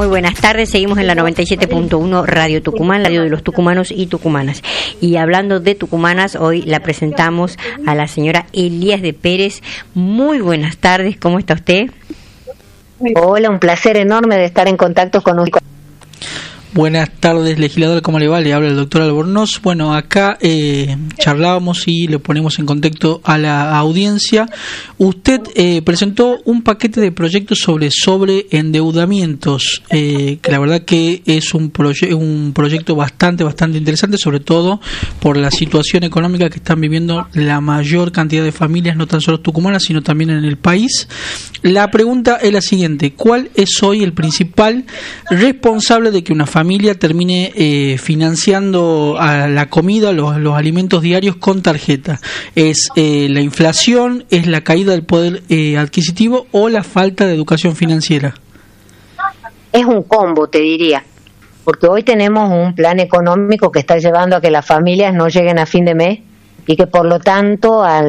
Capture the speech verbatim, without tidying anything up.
Muy buenas tardes, seguimos en la noventa y siete punto uno Radio Tucumán, radio de los tucumanos y tucumanas. Y hablando de tucumanas, hoy la presentamos a la señora Elías de Pérez. Muy buenas tardes, ¿cómo está usted? Hola, un placer enorme de estar en contacto con usted. Buenas tardes, legislador, ¿cómo le va? Le habla el doctor Albornoz. Bueno, acá eh, charlábamos y le ponemos en contexto a la audiencia. Usted eh, presentó un paquete de proyectos sobre sobreendeudamientos, eh, que la verdad que es un, proye- un proyecto bastante, bastante interesante, sobre todo por la situación económica que están viviendo la mayor cantidad de familias, no tan solo tucumanas, sino también en el país. La pregunta es la siguiente: ¿cuál es hoy el principal responsable de que una familia familia termine eh, financiando a la comida, los, los alimentos diarios con tarjeta? ¿Es eh, la inflación, es la caída del poder eh, adquisitivo o la falta de educación financiera? Es un combo, te diría, porque hoy tenemos un plan económico que está llevando a que las familias no lleguen a fin de mes y que por lo tanto al